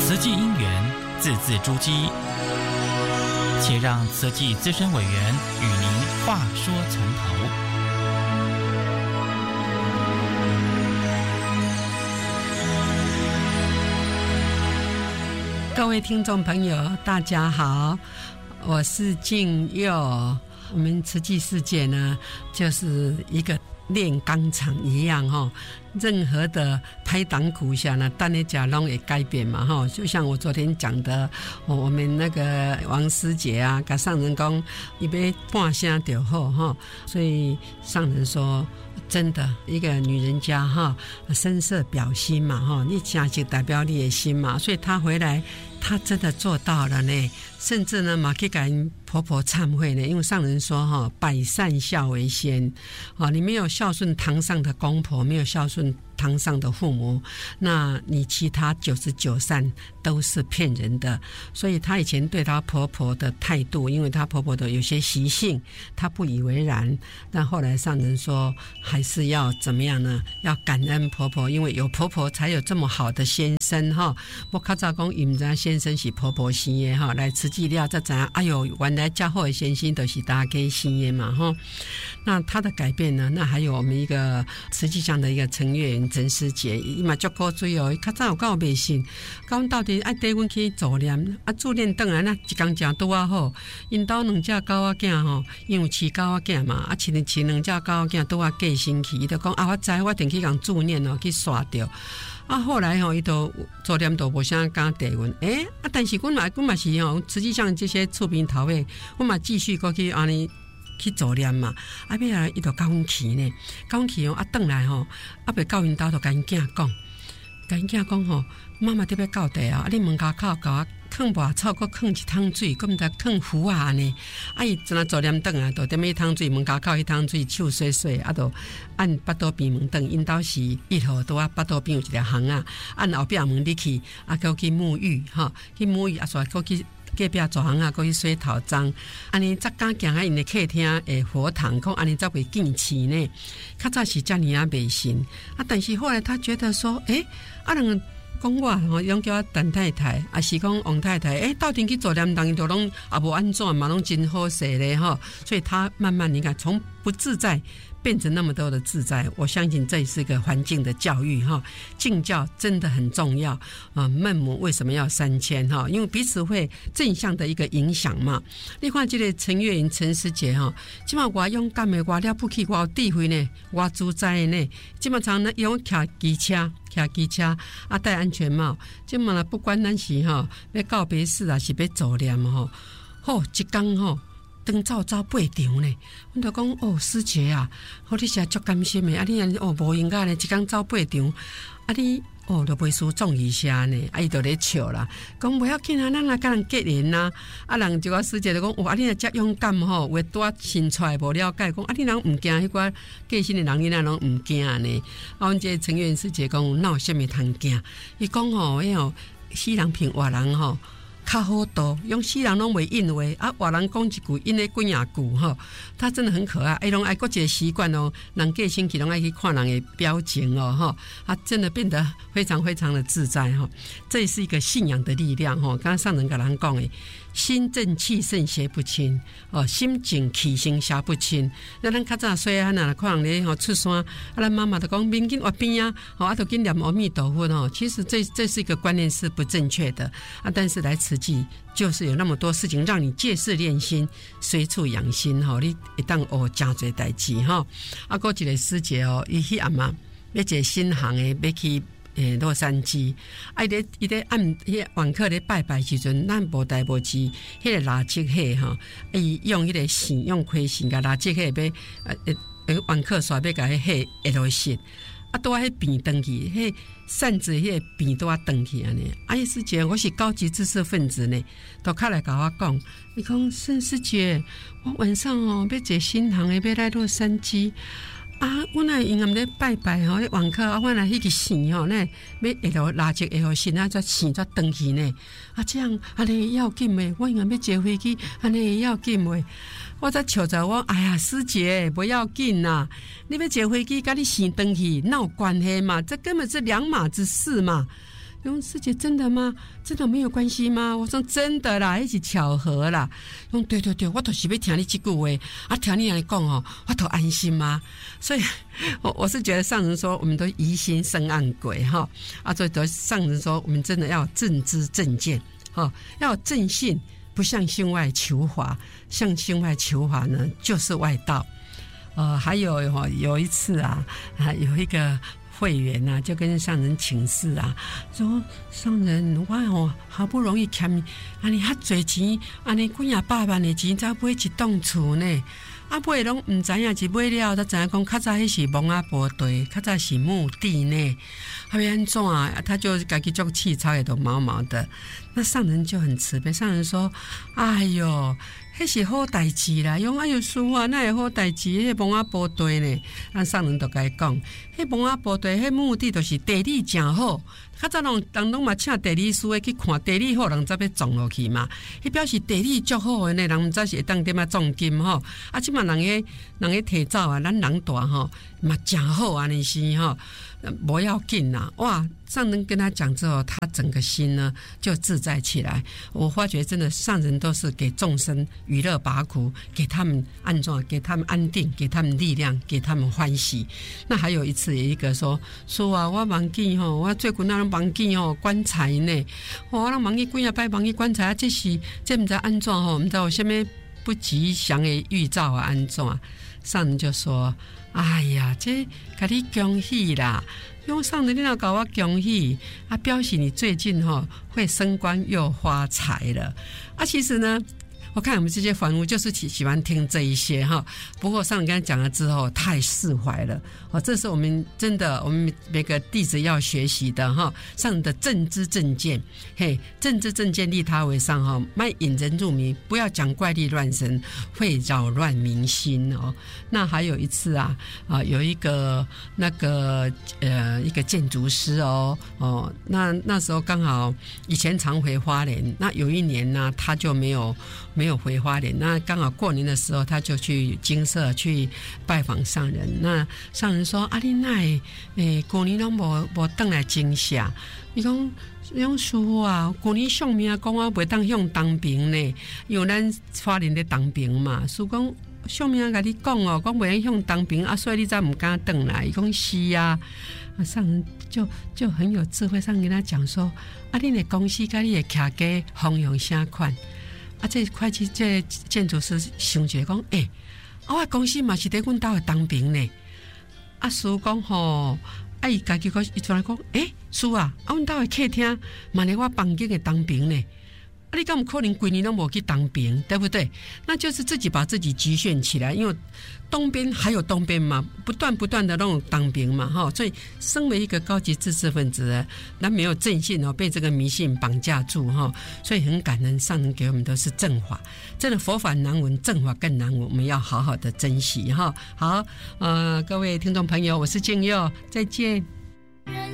慈济因缘字字珠玑，且让慈济资深委员与您话说从头。 各位听众朋友大家好，我是静佑。我们慈济世界呢，就是一个炼钢厂一样哈，任何的拍档鼓下呢，但你假拢也改变嘛哈。就像我昨天讲的，我们那个王师姐啊，跟上人讲，一杯半声就好哈。所以上人说，真的一个女人家哈，声色表心嘛哈，你家就代表你的心嘛，所以她回来，她真的做到了呢。甚至呢，马去跟婆婆忏悔呢，因为上人说哈，百善孝为先，你没有孝顺堂上的公婆，没有孝顺堂上的父母，那你其他99善都是骗人的。所以她以前对她婆婆的态度，因为她婆婆的有些习性，她不以为然。但后来上人说，还是要怎么样呢？要感恩婆婆，因为有婆婆才有这么好的先生哈。我较早讲，伊唔知道先生是婆婆生的哈，来慈济了才知道，哎呦，原来较好的先生都是大家生的嘛哈。那她的改变呢？那还有我们一个慈济上的一个成员陈师姐，伊嘛足古锥哦，较早有够迷信，讲到底爱带阮去助念，助念转来那一工正拄啊好，因兜2只狗仔囝吼，因为饲狗仔囝嘛，饲2只狗仔囝拄啊过身去，伊就讲我知我定去共助念哦，去刷掉。后来伊都助念都无啥敢带阮，但是阮嘛是实际上这些厝边头尾，阮嘛继续过去安尼去助念嘛。尾来伊就教阮去呢，教阮去转来袂到因兜就甲因囝讲妈妈伫要到地啊，你门口甲我放拔草，搁放一桶水，搁毋知放符啊安尼。伊真啊助念转啊，就踮一桶水，门口一桶水，手洗洗，就按巴肚边门转，因兜是1号拄啊，巴肚边有一条巷啊，按后壁门入去，搁去沐浴去沐浴煞搁去隔壁走行啊，过去洗头脏，安尼才敢行啊！因的客厅的佛堂，讲安尼才袂见刺呢。较早是遮尔啊迷信但是后来他觉得说，人讲我用叫我陈太太，还是讲王太太，到底去做念当都拢也无安怎嘛，拢真好势咧所以他慢慢你看，从不自在变成那么多的自在，我相信这是个环境的教育敬教真的很重要孟母为什么要3000因为彼此会正向的一个影响嘛。你看这个陈月云陈师姐现在我勇敢的，我了不起，我有智慧呢，我自在呢，现在常呢用骑机车戴安全帽，现在不管咱是要告别式还是要走念一天灯走8场呢，阮就讲师姐啊，你是足甘心的你无应该呢，一天走8场你就袂输中一下呢，伊就咧笑啦，讲不要紧咱来跟人结缘人就我师姐就讲你若遮勇敢话多新出来无了解，讲你人唔惊迄个过身的人，你若拢唔惊呢？阮这成员师姐讲哪有啥物通惊？伊讲死人骗活人较好多，用死人拢袂应话活人讲一句，因咧几廿句他真的很可爱。拢爱过一个习惯人过身去拢爱去看人的表情他真的变得非常非常的自在这也是一个信仰的力量刚刚上人跟人讲的，心正气盛邪不侵心静气盛邪不侵。那咱较早细汉看人咧出山咱妈妈就讲免紧活边就紧念阿弥陀佛其实这是一个观念是不正确的但是来慈济就是有那么多事情让你借势练心，随处养心你一旦真多代志还有一个师姐伊去暗嘛要一个新行的要去洛杉矶伊咧按迄晚课咧拜拜时阵，咱无代无志迄个垃圾盒伊用迄个线用开线甲垃圾盒要晚课煞要甲迄盒落去拄迄变转去迄扇子迄变拄转去安尼伊师姐我是高级知识分子呢，都开来甲我讲，你讲师姐我晚上要一新行的要来洛杉矶我来因暗咧拜拜咧晚课我来迄个线呢要下落垃圾下落线再线再转去呢这样安尼要紧的，我因暗要坐飞机安尼要紧的，我才笑着我哎呀师姐不要紧啦，你要坐飞机跟你线转去哪有关系嘛，这根本是两码子事嘛， 用师姐真的吗？真的没有关系吗？我说真的啦，一起巧合啦。用对对对，我都是要听你这句话啊，听你来讲哦，我都安心吗？所以我是觉得上人说我们都疑心生暗鬼哈啊，所以都上人说我们真的要正知正见哈，要正信，不向心外求法，向心外求法呢就是外道。还有一次啊，有一个会员啊，就跟上人请示啊，说上人，我好不容易欠你遐多钱，你几廿百万的钱，才买一栋厝呢。买拢唔知影，是买了才知影讲，较早迄是蒙阿部队，较早是墓地呢。要安怎啊？他就家己做气操也都毛毛的。那上人就很慈悲，上人说：“哎哟，迄是好代志啦，用哎哟师父啊，那也好代志，迄蒙阿部队呢。”咱上人就甲伊讲，迄蒙阿部队迄墓地就是地理真好。较早人拢嘛请地理师去看地理好，人才要种落去嘛。迄表示地理足好诶呢，人才是会当点啊种金吼。即嘛人个提早啊，咱人大吼嘛真好安尼是吼，不要紧啦。哇，上人跟他讲之后，他整个心呢就自在起来。我发觉真的上人都是给众生娱乐拔苦，给他们安装，给他们安定，给他们力量，给他们欢喜。那还有一次，有一个说啊，我忘记吼，我最近那种忘记吼棺材呢，我人忘记几啊摆忘记棺材啊，这不知安怎吼，不知道有什么不吉祥的预兆啊安怎？上人就说：“哎呀，这给你恭喜啦！用上人你要搞我恭喜啊，表示你最近会升官又发财了啊。其实呢。”我看我们这些凡夫就是喜欢听这一些哈，不过上人刚才讲了之后太释怀了这是我们真的我们每个弟子要学习的哈，上人的正知正见，嘿，正知正见利他为上哈，卖引人入迷，不要讲怪力乱神，会扰乱民心哦。那还有一次有一个一个建筑师那时候刚好以前常回花莲，那有一年呢他就没有回花莲，那刚好过年的时候他就去精舍去拜访上人。那上人说：“你那过年都没回来精舍。”你讲师父啊，过年上面讲我不当向当兵呢，因为咱花莲在当兵嘛。师父讲上面跟你讲讲不当向当兵所以你才不敢回来。伊讲是啊，上人就很有智慧，上人跟他讲说：“你的公司跟你的徛家方向啥款？”这会计这建筑师想一下讲，我公司嘛是在阮兜的当兵呢。师父讲伊家己讲，伊出来讲，师啊，阮兜的客厅嘛咧我房间的当兵呢。你敢有可能规年都没去当兵，对不对？那就是自己把自己局限起来，因为东边还有东边嘛，不断的那种当兵嘛，所以身为一个高级知识分子，那没有正信被这个迷信绑架住所以很感恩上人给我们都是正法，真的佛法难闻，正法更难闻，我们要好好的珍惜好，各位听众朋友，我是静佑，再见。